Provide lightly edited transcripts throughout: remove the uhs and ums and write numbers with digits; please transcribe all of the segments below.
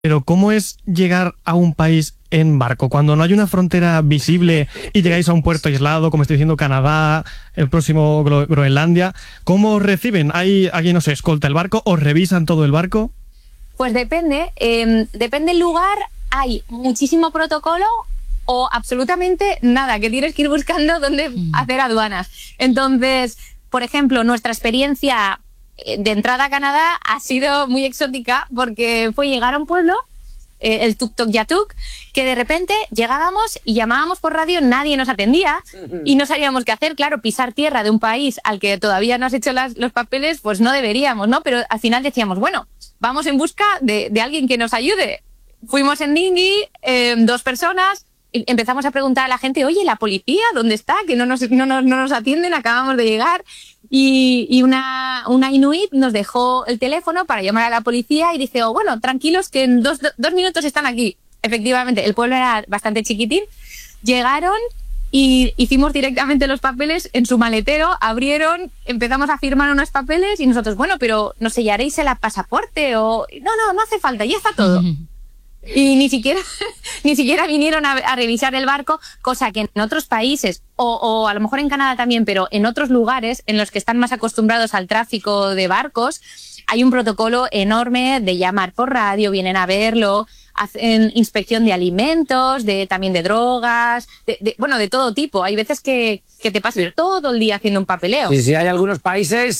Pero ¿cómo es llegar a un país en barco? Cuando no hay una frontera visible y llegáis a un puerto aislado, como estoy diciendo, Canadá, el próximo Groenlandia, ¿cómo os reciben? ¿Hay alguien os escolta el barco? ¿Os revisan todo el barco? Pues depende. Depende del lugar. Hay muchísimo protocolo o absolutamente nada, que tienes que ir buscando dónde hacer aduanas. Entonces, por ejemplo, nuestra experiencia de entrada a Canadá ha sido muy exótica porque fue llegar a un pueblo, el Tuktoyaktuk, que de repente llegábamos y llamábamos por radio, nadie nos atendía y no sabíamos qué hacer. Claro, pisar tierra de un país al que todavía no has hecho los papeles, pues no deberíamos, ¿no? Pero al final decíamos, bueno, vamos en busca de alguien que nos ayude. Fuimos en dinghy, 2 personas, y empezamos a preguntar a la gente, oye, ¿la policía dónde está? Que no nos atienden, acabamos de llegar. Y una inuit nos dejó el teléfono para llamar a la policía y dice, oh, bueno, tranquilos que en dos minutos están aquí. Efectivamente, el pueblo era bastante chiquitín. Llegaron y hicimos directamente los papeles en su maletero, abrieron, empezamos a firmar unos papeles y nosotros, bueno, pero ¿nos sellaréis el pasaporte? O no hace falta, ya está todo. Y ni siquiera vinieron a revisar el barco, cosa que en otros países, o a lo mejor en Canadá también, pero en otros lugares en los que están más acostumbrados al tráfico de barcos, hay un protocolo enorme de llamar por radio, vienen a verlo, hacen inspección de alimentos, también de drogas, de todo tipo. Hay veces que te pasas todo el día haciendo un papeleo. Sí, hay algunos países,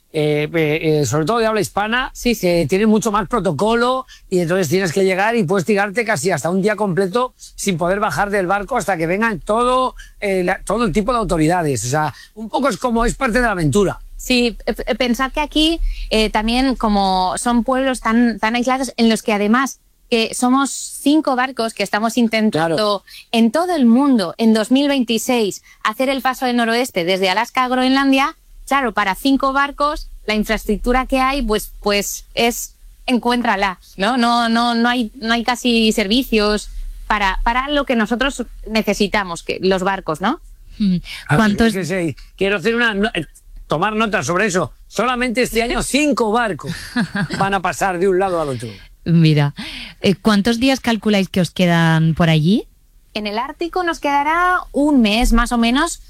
sobre todo de habla hispana, que tienen mucho más protocolo y entonces tienes que llegar y puedes tirarte casi hasta un día completo sin poder bajar del barco hasta que vengan todo el tipo de autoridades. O sea, un poco es parte de la aventura. Sí, pensad que aquí también como son pueblos tan aislados en los que además que somos 5 barcos que estamos intentando en todo el mundo en 2026 hacer el paso del noroeste desde Alaska a Groenlandia. Claro, para 5 barcos la infraestructura que hay pues es encuéntrala, ¿no? No hay casi servicios para lo que nosotros necesitamos, que los barcos, ¿no? ¿Cuántos? Quiero hacer tomar nota sobre eso. Solamente este año 5 barcos van a pasar de un lado al otro. Mira, ¿cuántos días calculáis que os quedan por allí? En el Ártico nos quedará un mes más o menos,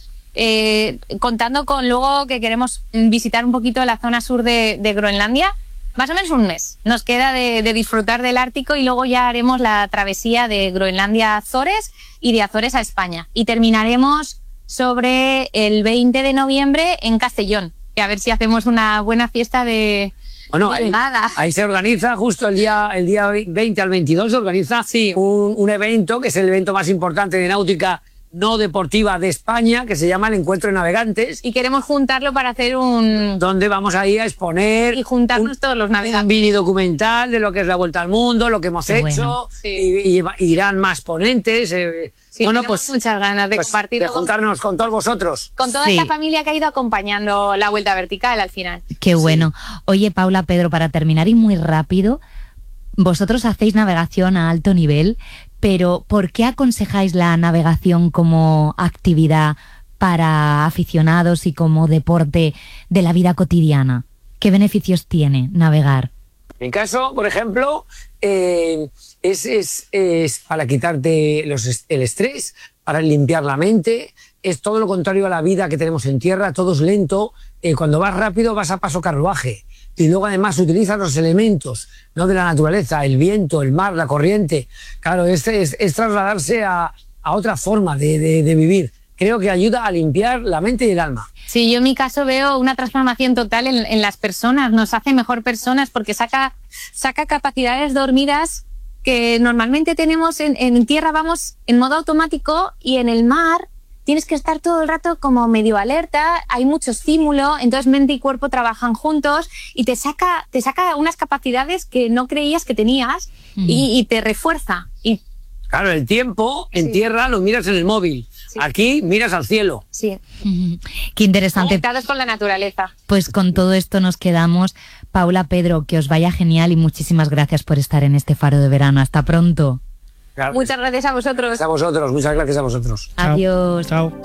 contando con luego que queremos visitar un poquito la zona sur de Groenlandia. Más o menos un mes nos queda de disfrutar del Ártico y luego ya haremos la travesía de Groenlandia a Azores y de Azores a España. Y terminaremos sobre el 20 de noviembre en Castellón, que a ver si hacemos una buena fiesta de... Bueno, ahí se organiza justo el día 20 al 22 se organiza un evento que es el evento más importante de náutica no deportiva de España, que se llama el Encuentro de Navegantes. Y queremos juntarlo para hacer donde vamos ahí a exponer... Y juntarnos todos los navegantes. Un mini documental de lo que es la Vuelta al Mundo, lo que hemos hecho. Y irán más ponentes. Pues muchas ganas de compartir. De juntarnos con todos vosotros. Con toda esta familia que ha ido acompañando la Vuelta Vertical al final. Qué bueno. Oye, Paula, Pedro, para terminar y muy rápido, vosotros hacéis navegación a alto nivel, pero ¿por qué aconsejáis la navegación como actividad para aficionados y como deporte de la vida cotidiana? ¿Qué beneficios tiene navegar? En mi caso, por ejemplo, es para quitarte el estrés, para limpiar la mente. Es todo lo contrario a la vida que tenemos en tierra, todo es lento. Cuando vas rápido vas a paso carruaje. Y luego además utilizas los elementos, ¿no?, de la naturaleza, el viento, el mar, la corriente. Claro, es trasladarse a otra forma de vivir. Creo que ayuda a limpiar la mente y el alma. Sí, yo en mi caso veo una transformación total en las personas, nos hace mejor personas porque saca capacidades dormidas que normalmente tenemos en tierra, vamos en modo automático, y en el mar tienes que estar todo el rato como medio alerta, hay mucho estímulo, entonces mente y cuerpo trabajan juntos y te saca unas capacidades que no creías que tenías y te refuerza. Claro, el tiempo en tierra lo miras en el móvil. Aquí miras al cielo. Sí. Qué interesante. Conectados con la naturaleza. Pues con todo esto nos quedamos. Paula, Pedro, que os vaya genial y muchísimas gracias por estar en este Faro de Verano. Hasta pronto. Claro. Muchas gracias a vosotros. Muchas gracias a vosotros. Adiós. Chao.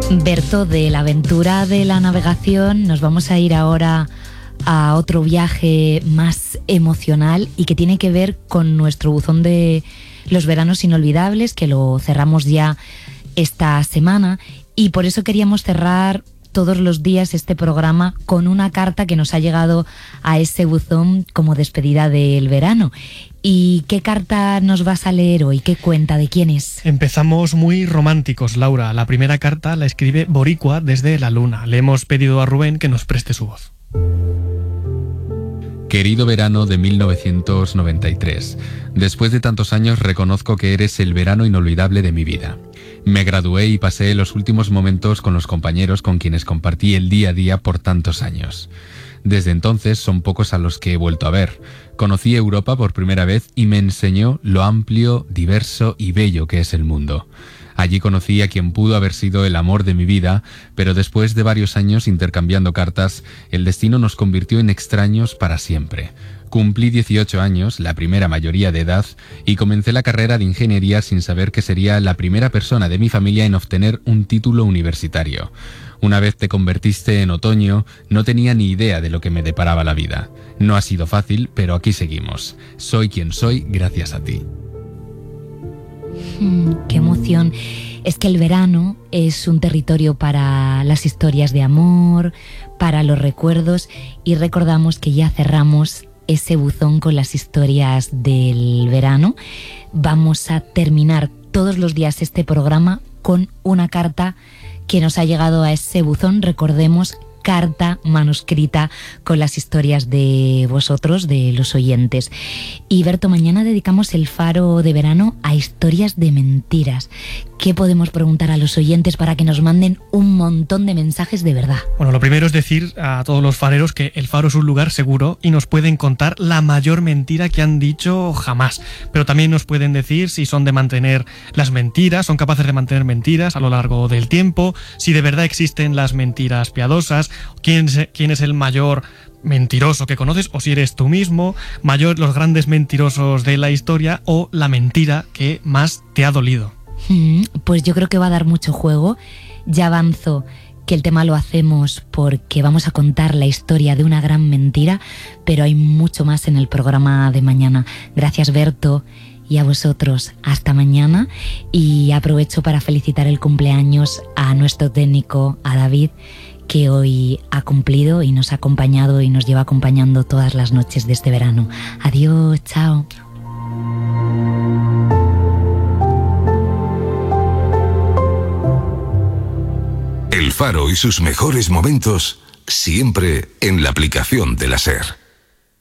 Berto, de la aventura de la navegación nos vamos a ir ahora a otro viaje más emocional y que tiene que ver con nuestro buzón de los veranos inolvidables, que lo cerramos ya esta semana, y por eso queríamos cerrar todos los días este programa con una carta que nos ha llegado a ese buzón como despedida del verano. ¿Y qué carta nos vas a leer hoy? ¿Qué cuenta? ¿De quién es? Empezamos muy románticos, Laura. La primera carta la escribe Boricua desde la Luna. Le hemos pedido a Rubén que nos preste su voz. Querido verano de 1993, después de tantos años reconozco que eres el verano inolvidable de mi vida. Me gradué y pasé los últimos momentos con los compañeros con quienes compartí el día a día por tantos años. Desde entonces son pocos a los que he vuelto a ver. Conocí Europa por primera vez y me enseñó lo amplio, diverso y bello que es el mundo. Allí conocí a quien pudo haber sido el amor de mi vida, pero después de varios años intercambiando cartas, el destino nos convirtió en extraños para siempre. Cumplí 18 años, la primera mayoría de edad, y comencé la carrera de ingeniería sin saber que sería la primera persona de mi familia en obtener un título universitario. Una vez te convertiste en otoño, no tenía ni idea de lo que me deparaba la vida. No ha sido fácil, pero aquí seguimos. Soy quien soy gracias a ti. ¡Qué emoción! Es que el verano es un territorio para las historias de amor, para los recuerdos, y recordamos que ya cerramos ese buzón con las historias del verano. Vamos a terminar todos los días este programa con una carta que nos ha llegado a ese buzón. Recordemos, carta manuscrita con las historias de vosotros, de los oyentes. Y Berto, mañana dedicamos el faro de verano a historias de mentiras. ¿Qué podemos preguntar a los oyentes para que nos manden un montón de mensajes de verdad? Bueno, lo primero es decir a todos los fareros que el faro es un lugar seguro y nos pueden contar la mayor mentira que han dicho jamás. Pero también nos pueden decir si son de mantener las mentiras, son capaces de mantener mentiras a lo largo del tiempo, si de verdad existen las mentiras piadosas, quién es el mayor mentiroso que conoces, o si eres tú mismo, los grandes mentirosos de la historia, o la mentira que más te ha dolido. Pues yo creo que va a dar mucho juego. Ya avanzo que el tema lo hacemos porque vamos a contar la historia de una gran mentira, pero hay mucho más en el programa de mañana. Gracias, Berto, y a vosotros. Hasta mañana. Y aprovecho para felicitar el cumpleaños a nuestro técnico, a David, que hoy ha cumplido y nos ha acompañado y nos lleva acompañando todas las noches de este verano. Adiós, chao. El Faro y sus mejores momentos siempre en la aplicación de la SER.